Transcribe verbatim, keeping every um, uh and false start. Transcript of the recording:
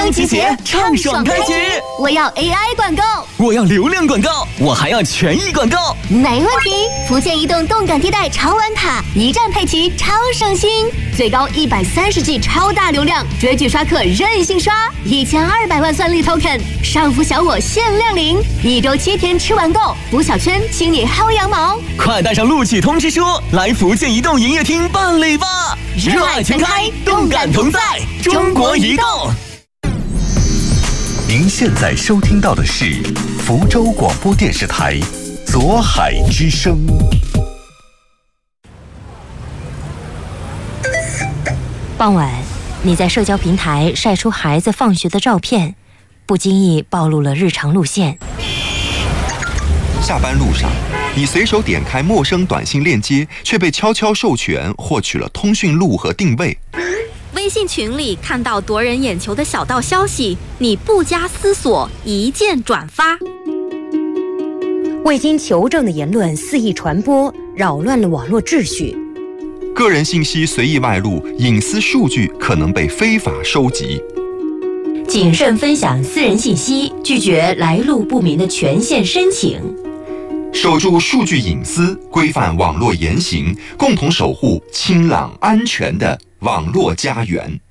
升集结，畅爽开局。 我要 A I 广告， 我要流量广告，我还要权益广告。 没问题，福建移动动感地带超玩卡，一站配齐超省心，最高一百三十 G 超大流量，追剧刷客任性刷，一千二百万算力 token， 上浮小我限量领，一周七天吃完够，补小圈请你薅羊毛。 快带上录取通知书，来福建移动营业厅办理吧！热爱全开，动感同在，中国移动。 您现在收听到的是福州广播电视台左海之声。 傍晚，你在社交平台晒出孩子放学的照片，不经意暴露了日常路线。 下班路上，你随手点开陌生短信链接，却被悄悄授权获取了通讯录和定位。 微信群里看到夺人眼球的小道消息，你不加思索一键转发。 未经求证的言论肆意传播，扰乱了网络秩序。 个人信息随意外露，隐私数据可能被非法收集。 谨慎分享私人信息，拒绝来路不明的权限申请。 守住数据隐私，规范网络言行，共同守护清朗安全的网络家园。